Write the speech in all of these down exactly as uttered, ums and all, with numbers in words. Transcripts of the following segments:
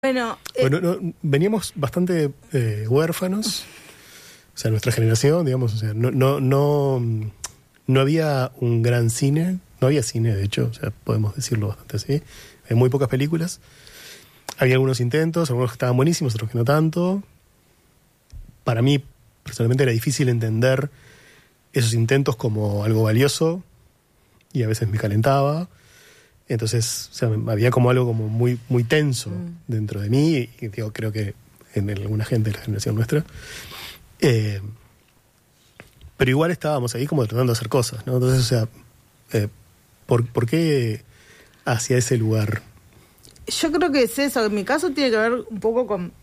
Bueno, eh, bueno no, veníamos bastante eh, huérfanos, o sea, nuestra generación, digamos, o sea, no, no, no, no había un gran cine, no había cine, de hecho, o sea, podemos decirlo bastante así, hay muy pocas películas, había algunos intentos, algunos que estaban buenísimos, otros que no tanto. Para mí, personalmente, era difícil entender esos intentos como algo valioso y a veces me calentaba. Entonces, o sea, había como algo como muy, muy tenso mm. dentro de mí y digo, creo que en alguna gente de la generación nuestra. Eh, pero igual estábamos ahí como tratando de hacer cosas, ¿no? Entonces, o sea, eh, ¿por, ¿por qué hacia ese lugar? Yo creo que es eso. En mi caso tiene que ver un poco con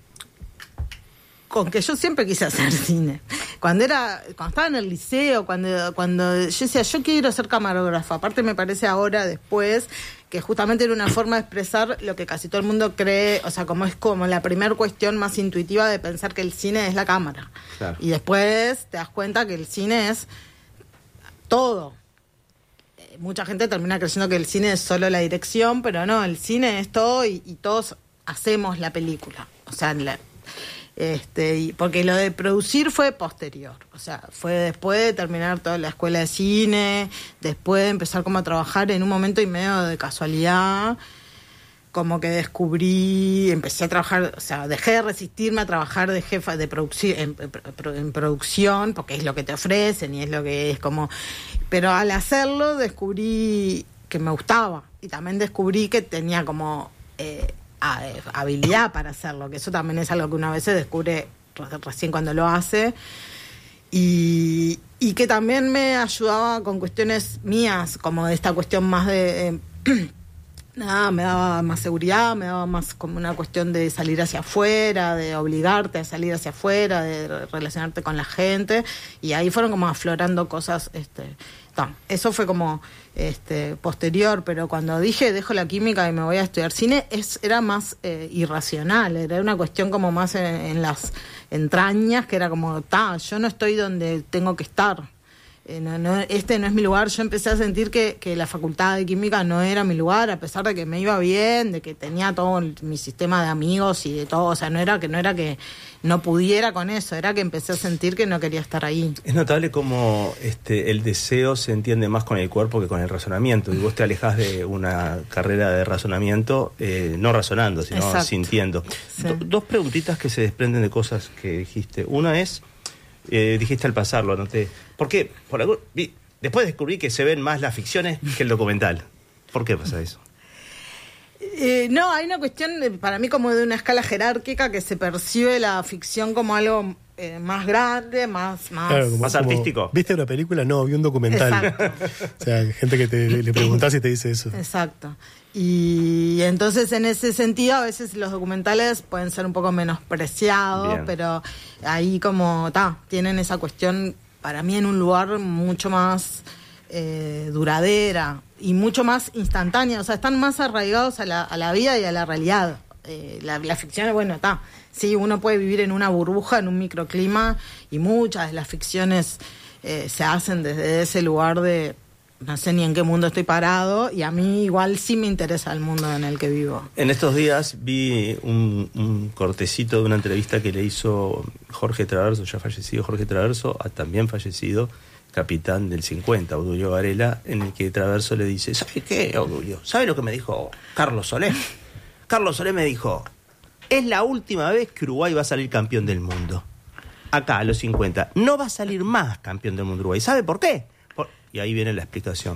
con que yo siempre quise hacer cine. Cuando era, cuando estaba en el liceo, cuando, cuando yo decía, yo quiero ser camarógrafa. Aparte me parece ahora, después, que justamente era una forma de expresar lo que casi todo el mundo cree, o sea, como es como la primera cuestión más intuitiva de pensar que el cine es la cámara. Claro. Y después te das cuenta que el cine es todo. Eh, mucha gente termina creyendo que el cine es solo la dirección, pero no, el cine es todo y, y todos hacemos la película. O sea, la... Este, y porque lo de producir fue posterior, o sea, fue después de terminar toda la escuela de cine, después de empezar como a trabajar en un momento y medio de casualidad, como que descubrí, empecé a trabajar, o sea, dejé de resistirme a trabajar de jefa de producción en, en producción, porque es lo que te ofrecen y es lo que es como, pero al hacerlo descubrí que me gustaba y también descubrí que tenía como eh, habilidad para hacerlo, que eso también es algo que una vez se descubre recién cuando lo hace y, y que también me ayudaba con cuestiones mías, como esta cuestión más de eh, nada, me daba más seguridad, me daba más como una cuestión de salir hacia afuera, de obligarte a salir hacia afuera, de relacionarte con la gente, y ahí fueron como aflorando cosas, este, no, eso fue como este posterior, pero cuando dije dejo la química y me voy a estudiar cine, es, era más eh, irracional, era una cuestión como más en, en las entrañas, que era como, ta, yo no estoy donde tengo que estar. Eh, no, no, este no es mi lugar. Yo empecé a sentir que, que la facultad de química no era mi lugar, a pesar de que me iba bien, de que tenía todo el, mi sistema de amigos y de todo, o sea, no era que no era que no pudiera con eso, era que empecé a sentir que no quería estar ahí. Es notable cómo este, el deseo se entiende más con el cuerpo que con el razonamiento, y vos te alejás de una carrera de razonamiento, eh, no razonando, sino Exacto. sintiendo. Sí. Do, dos preguntitas que se desprenden de cosas que dijiste. Una es, eh, dijiste al pasar, lo anoté, ¿por qué? Por algo, vi, después descubrí que se ven más las ficciones que el documental. ¿Por qué pasa eso? Eh, no, hay una cuestión de, para mí como de una escala jerárquica, que se percibe la ficción como algo eh, más grande, más más, claro, como, más artístico. Como, ¿viste una película? No, vi un documental. Exacto. O sea, gente que te, le, le preguntás y te dice eso. Exacto. Y entonces en ese sentido a veces los documentales pueden ser un poco menospreciados, Bien. pero ahí como ta, tienen esa cuestión para mí en un lugar mucho más eh, duradera y mucho más instantánea, o sea, están más arraigados a la, a la vida y a la realidad. Eh, la, la ficción, bueno, está, sí, uno puede vivir en una burbuja, en un microclima, y muchas de las ficciones eh, se hacen desde ese lugar de no sé ni en qué mundo estoy parado, y a mí igual sí me interesa el mundo en el que vivo. En estos días vi un, un cortecito de una entrevista que le hizo Jorge Traverso, ya fallecido Jorge Traverso, a también fallecido capitán del cincuenta, Obdulio Varela, en el que Traverso le dice, ¿sabe qué, Obdulio? ¿Sabe lo que me dijo Carlos Solé? Carlos Solé me dijo, es la última vez que Uruguay va a salir campeón del mundo. Acá, a los cincuenta. No va a salir más campeón del mundo Uruguay. ¿Sabe por qué? Por... Y ahí viene la explicación.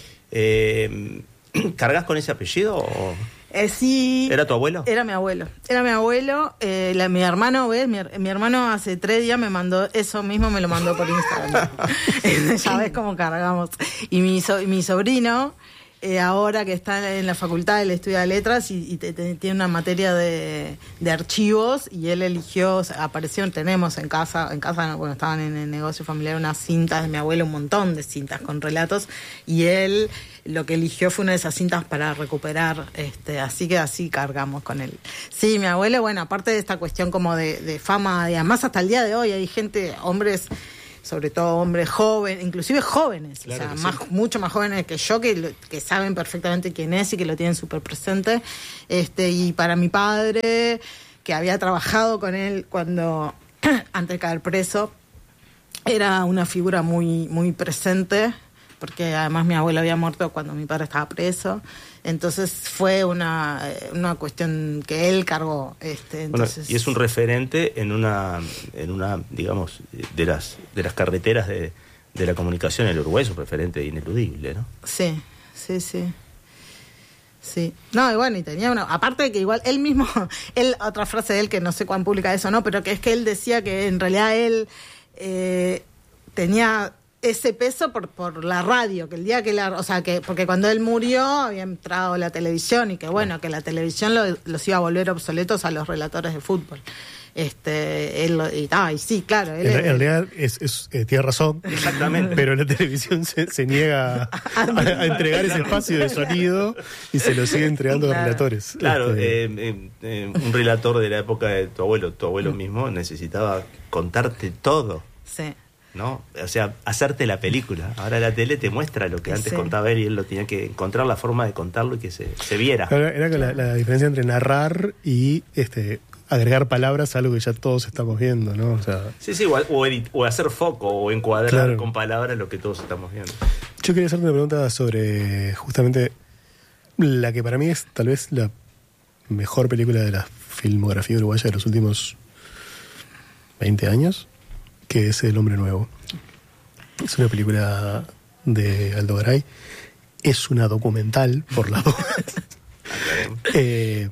Eh, ¿Cargas con ese apellido o...? Eh, sí. ¿Era tu abuelo? Era mi abuelo. Era mi abuelo. Eh, la, mi hermano, ¿ves? Mi, mi hermano hace tres días me mandó eso mismo, me lo mandó por Instagram. Ya ves cómo cargamos. Y mi, so, mi sobrino, eh, ahora que está en la facultad, él estudia letras y, y te, te, tiene una materia de, de archivos, y él eligió, o sea, apareció, tenemos en casa, en casa, bueno, estaban en el negocio familiar unas cintas de mi abuelo, un montón de cintas con relatos, y él lo que eligió fue una de esas cintas para recuperar, este, así que así cargamos con él. Sí, mi abuelo, bueno, aparte de esta cuestión como de, de fama, y además hasta el día de hoy hay gente, hombres sobre todo hombres jóvenes, inclusive jóvenes, Claro o sea, que más, sí. mucho más jóvenes que yo, que, lo- que saben perfectamente quién es y que lo tienen súper presente. Este, y para mi padre, que había trabajado con él cuando, antes de caer preso, era una figura muy, muy presente, porque además mi abuelo había muerto cuando mi padre estaba preso. Entonces fue una, una cuestión que él cargó. Este, Bueno, entonces, y es un referente en una, en una digamos, de las de las carreteras de, de la comunicación en el Uruguay, es un referente ineludible, ¿no? Sí, sí, sí. Sí. No, y bueno, y tenía una... Aparte de que igual él mismo... él Otra frase de él, que no sé cuán pública es o no, pero que es que él decía que en realidad él eh, tenía ese peso por por la radio, que el día que la... O sea, que porque cuando él murió había entrado la televisión y que bueno, que la televisión lo- los iba a volver obsoletos a los relatores de fútbol. Este, él lo- y, ah, y sí, claro. Él En, es- en realidad es, es, eh, tiene razón. Exactamente. Pero la televisión se, se niega a, a entregar ese espacio de sonido y se lo sigue entregando a los Claro. relatores. Claro, Este, eh, eh, eh, un relator de la época de tu abuelo, tu abuelo mismo, necesitaba contarte todo, sí. ¿no? O sea, hacerte la película. Ahora la tele te muestra lo que antes Sí. contaba él y él lo tenía que encontrar la forma de contarlo y que se, se viera. Era, era que la, la diferencia entre narrar y este agregar palabras a algo que ya todos estamos viendo, ¿no? O sea, Sí, sí, o, o, edit- o hacer foco o encuadrar Claro. con palabras lo que todos estamos viendo. yo quería hacerte una pregunta sobre justamente la que para mí es tal vez la mejor película de la filmografía uruguaya de los últimos veinte años, que es El Hombre Nuevo. Es una película de Aldo Garay. Es una documental, por la duda. eh,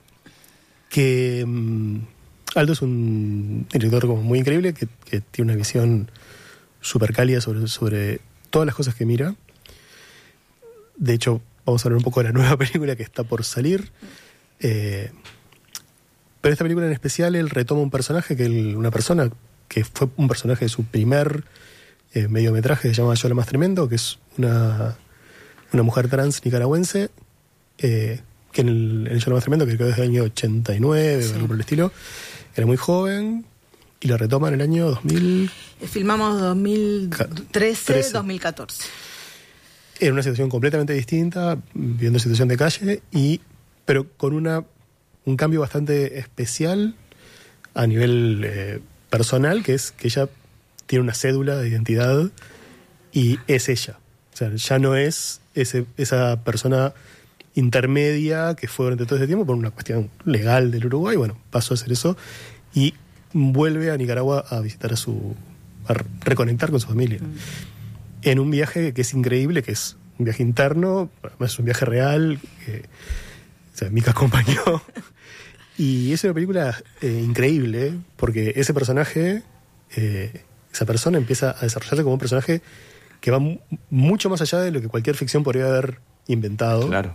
que mm, Aldo es un director como muy increíble que, que tiene una visión súper cálida sobre, sobre todas las cosas que mira. De hecho, vamos a hablar un poco de la nueva película que está por salir. Eh, pero esta película en especial, él retoma un personaje, que él- una persona que fue un personaje de su primer eh, mediometraje, que se llama Yo lo más tremendo, que es una, una mujer trans nicaragüense, eh, que en el, en el Yo lo más tremendo, que creo que es del año ochenta y nueve, Sí. o algo por el estilo, era muy joven, y la retoma en el año dos mil. Filmamos dos mil trece, trece. dos mil catorce. En una situación completamente distinta, viviendo situación de calle, y pero con una un cambio bastante especial a nivel eh, personal, que es que ella tiene una cédula de identidad y es ella. O sea, ya no es ese, esa persona intermedia que fue durante todo ese tiempo por una cuestión legal del Uruguay. Bueno, pasó a hacer eso y vuelve a Nicaragua a visitar a su... a reconectar con su familia. Mm. En un viaje que es increíble, que es un viaje interno, además es un viaje real, que o sea, Mica acompañó. Y es una película eh, increíble, porque ese personaje, eh, esa persona empieza a desarrollarse como un personaje que va mu- mucho más allá de lo que cualquier ficción podría haber inventado. Claro.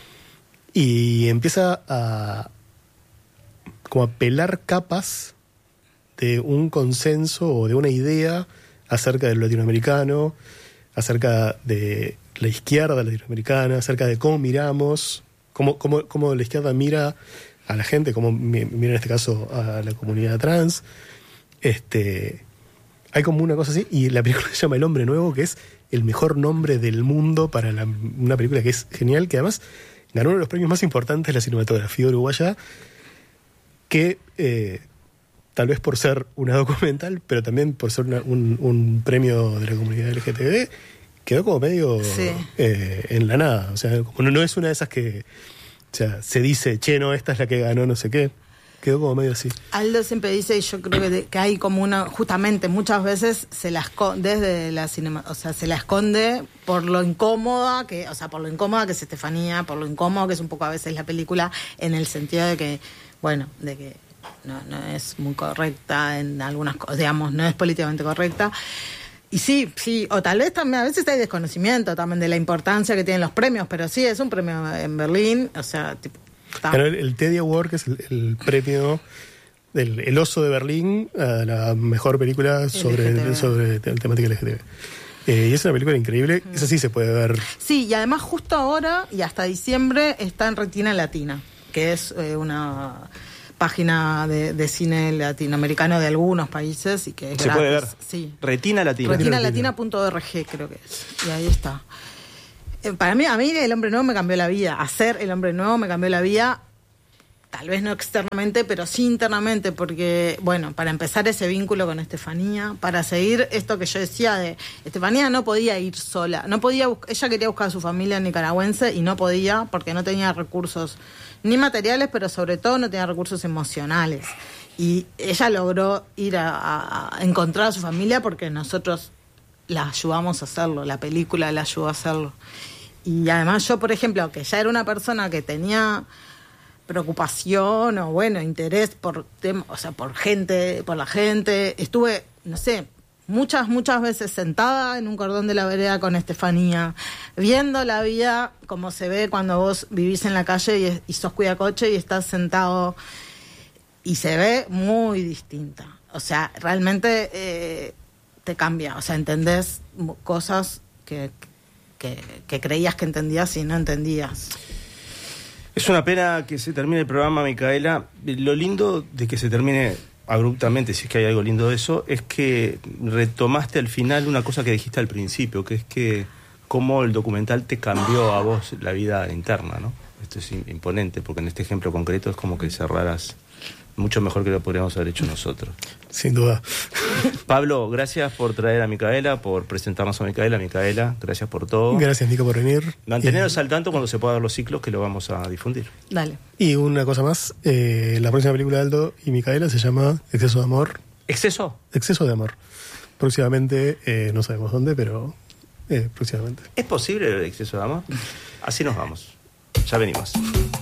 Y empieza a como a pelar capas de un consenso o de una idea acerca del latinoamericano, acerca de la izquierda latinoamericana, acerca de cómo miramos, cómo, cómo, cómo la izquierda mira a la gente, cómo mi- mira en este caso a la comunidad trans. Este, hay como una cosa así, y la película se llama El Hombre Nuevo, que es el mejor nombre del mundo para la- una película que es genial, que además ganó uno de los premios más importantes de la cinematografía uruguaya, que eh, tal vez por ser una documental, pero también por ser una- un, un premio de la comunidad L G T B, quedó como medio Sí. eh, en la nada. O sea, como no, no es una de esas que o sea, se dice, che, no, esta es la que ganó, no sé qué. Quedó como medio así. Aldo siempre dice, y yo creo que, de- que hay como una, justamente muchas veces se la esconde desde la cinema, o sea, se la esconde por lo incómoda que, o sea, por lo incómoda que es Estefanía, por lo incómodo que es un poco a veces la película, en el sentido de que, bueno, de que no, no es muy correcta en algunas cosas, digamos, no es políticamente correcta. Y sí, sí, o tal vez también a veces hay desconocimiento también de la importancia que tienen los premios, pero sí, es un premio en Berlín, o sea, tipo, está- Ganó el, el Teddy Award, que es el, el premio del el Oso de Berlín a la mejor película sobre, L G T B. sobre te- temática L G T B. Eh, y es una película increíble, esa sí se puede ver. Sí, y además justo ahora y hasta diciembre está en Retina Latina, que es eh, una página de, de cine latinoamericano de algunos países y que es ¿Se gratis. puede ver? Sí. Retina Latina. retina latina punto org creo que es. Y ahí está. Eh, para mí, a mí El Hombre Nuevo me cambió la vida. Hacer El Hombre Nuevo me cambió la vida. Tal vez no externamente, pero sí internamente, porque, bueno, para empezar ese vínculo con Estefanía, para seguir esto que yo decía de Estefanía no podía ir sola, no podía, ella quería buscar a su familia nicaragüense y no podía porque no tenía recursos ni materiales, pero sobre todo no tenía recursos emocionales. Y ella logró ir a, a, a encontrar a su familia porque nosotros la ayudamos a hacerlo, la película la ayudó a hacerlo. Y además yo, por ejemplo, que ya era una persona que tenía preocupación o bueno, interés por tem- o sea, por gente, por la gente. Estuve, no sé, muchas, muchas veces sentada en un cordón de la vereda con Estefanía, viendo la vida como se ve cuando vos vivís en la calle y, y sos cuidacoche y estás sentado y se ve muy distinta. O sea, realmente eh, te cambia, o sea, entendés cosas que, que, que creías que entendías y no entendías. Es una pena que se termine el programa, Micaela. Lo lindo de que se termine abruptamente, si es que hay algo lindo de eso, es que retomaste al final una cosa que dijiste al principio, que es que cómo el documental te cambió a vos la vida interna, ¿no? Esto es imponente, porque en este ejemplo concreto es como que cerraras mucho mejor que lo podríamos haber hecho nosotros. Sin duda. Pablo, gracias por traer a Micaela, por presentarnos a Micaela. Micaela, gracias por todo. Gracias, Nico, por venir. Manteneros al tanto cuando se pueda ver los ciclos, que lo vamos a difundir. Dale. Y una cosa más, eh, la próxima película de Aldo y Micaela se llama Exceso de Amor. ¿Exceso? Exceso de Amor. Próximamente, eh, no sabemos dónde, pero eh, próximamente. ¿Es posible el exceso de amor? Así nos vamos. Ya venimos.